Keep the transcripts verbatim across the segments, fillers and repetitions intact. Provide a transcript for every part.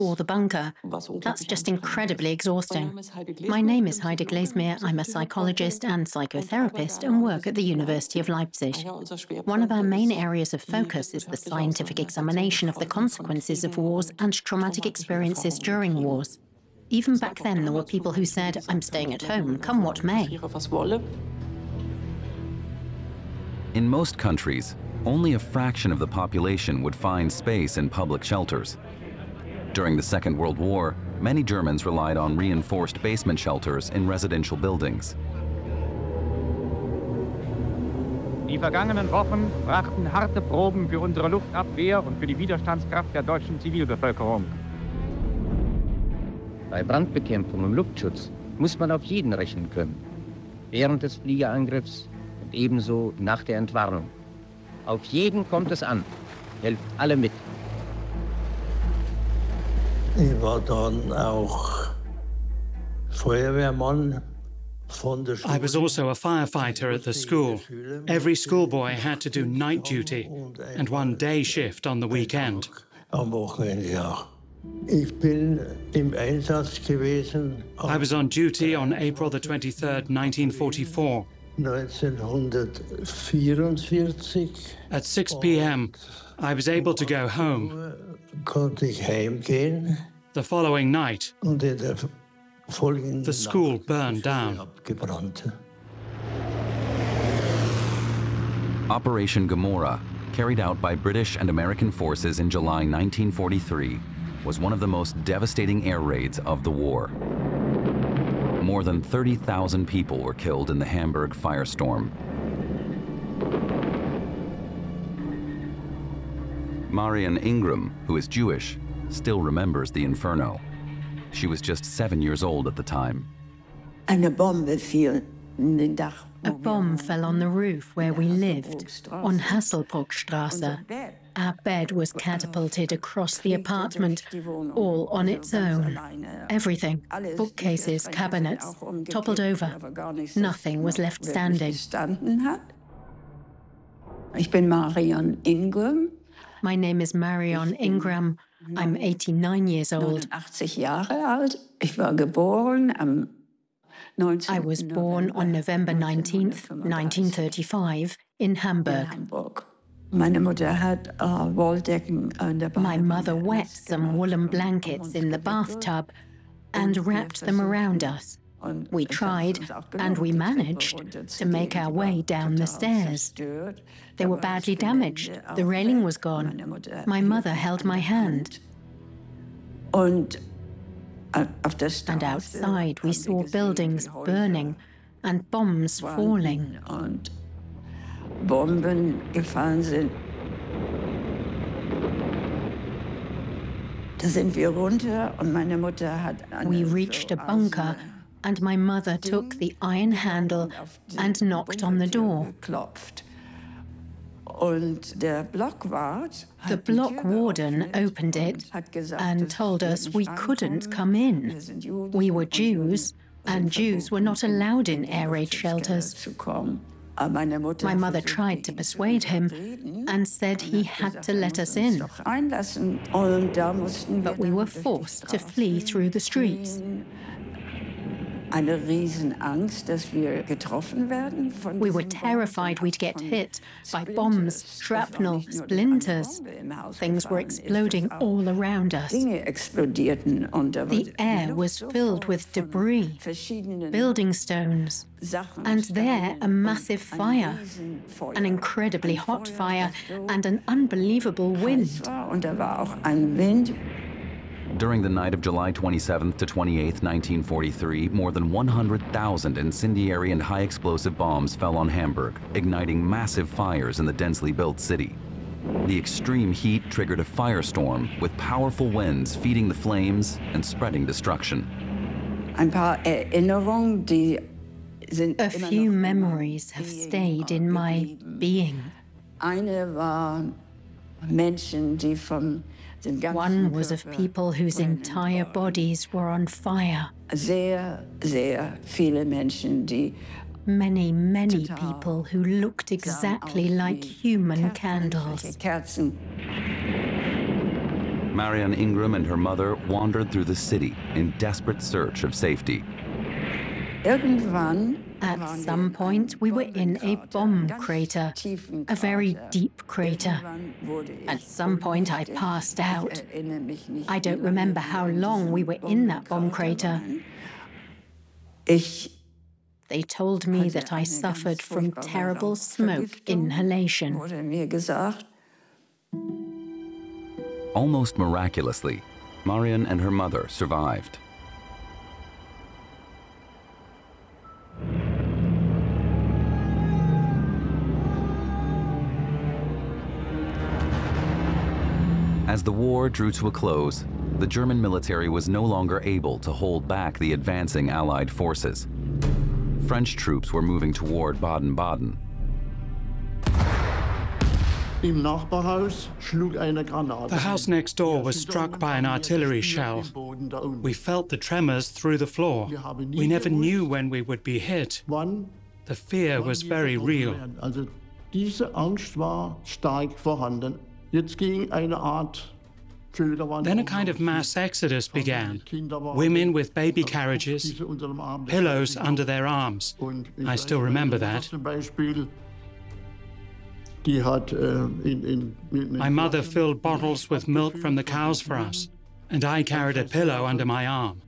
or the bunker. That's just incredibly exhausting. My name is Heide Glesmeer. I'm a psychologist and psychotherapist and work at the University of Leipzig. One of our main areas of focus is the scientific examination of the consequences of wars and traumatic experiences during wars. Even back then, there were people who said, "I'm staying at home, come what may." In most countries, only a fraction of the population would find space in public shelters. During the Second World War, many Germans relied on reinforced basement shelters in residential buildings. Die vergangenen Wochen brachten harte Proben für unsere Luftabwehr und für die Widerstandskraft der deutschen Zivilbevölkerung. Bei Brandbekämpfung und Luftschutz muss man auf jeden rechnen können. Während des Fliegerangriffs und ebenso nach der Entwarnung. Auf jeden kommt es an. Helft alle mit. Ich war dann auch Feuerwehrmann von der Schule. I was also a firefighter at the school. Every schoolboy had to do night duty and one day shift on the weekend. Am Wochenende, ja. Ich bin im Einsatz gewesen. I was on duty on April the twenty-third, nineteen forty-four. neunzehnhundertvierundvierzig. At six p m, I was able to go home. Konnte ich heimgehen. The following night, Und in der folgenden the school Nacht burned down. abgebrannt. Operation Gomorrah, carried out by British and American forces in July nineteen forty-three, was one of the most devastating air raids of the war. More than thirty thousand people were killed in the Hamburg firestorm. Marion Ingram, who is Jewish, still remembers the inferno. She was just seven years old at the time. Eine Bombe fiel in den Dach. A bomb fell on the roof where we lived, on Hasselbruckstrasse. Our bed was catapulted across the apartment, all on its own. Everything, bookcases, cabinets, toppled over. Nothing was left standing. Ich bin Marion Ingram. My name is Marion Ingram. I'm eighty-nine years old. neunundachtzig Jahre alt. Ich war geboren am I was born on November nineteenth, nineteen thirty-five, in Hamburg. Meine Mutter hat uh, Wolldecken an der My mother wet some woolen blankets in the bathtub and wrapped them around us. We tried, and we managed, to make our way down the stairs. They were badly damaged. The railing was gone. My mother held my hand. Und And outside we saw buildings burning and bombs falling. Und Bomben gefallen sind. Da sind wir runter und meine Mutter hat We reached a bunker and my mother took the iron handle and knocked on the door. Und der Blockwart, the block warden opened it and told us we couldn't come in. We were Jews, and Jews were not allowed in air raid shelters. My mother tried to persuade him and said he had to let us in. But we were forced to flee through the streets. Eine Riesenangst, dass wir getroffen werden von We were terrified we'd get hit by bombs, shrapnel, splinters. Things were exploding all around us. Dinge explodierten und da The air was filled with debris, building stones, and there a massive fire, an incredibly hot fire, and an unbelievable wind. Und da war auch ein Wind. During the night of July twenty-seventh to twenty-eighth, nineteen forty-three, more than one hundred thousand incendiary and high-explosive bombs fell on Hamburg, igniting massive fires in the densely built city. The extreme heat triggered a firestorm, with powerful winds feeding the flames and spreading destruction. Ein paar Erinnerungen, die sind A few memories have stayed in my being. Eine war Menschen, die vom One was of people whose entire bodies were on fire. Sehr, sehr viele Menschen, die Many, many people who looked exactly like human candles. Kerzen. Marianne Ingram and her mother wandered through the city in desperate search of safety. At some point, we were in a bomb crater, a very deep crater. At some point, I passed out. I don't remember how long we were in that bomb crater. They told me that I suffered from terrible smoke inhalation. Almost miraculously, Marianne and her mother survived. As the war drew to a close, the German military was no longer able to hold back the advancing Allied forces. French troops were moving toward Baden-Baden. The house next door was struck by an artillery shell. We felt the tremors through the floor. We never knew when we would be hit. The fear was very real. Then a kind of mass exodus began. Women with baby carriages, pillows under their arms. I still remember that. My mother filled bottles with milk from the cows for us, and I carried a pillow under my arm.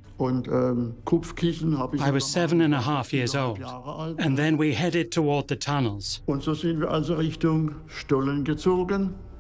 I was seven and a half years old, and then we headed toward the tunnels. Und so sind wir also Richtung Stollen gezogen.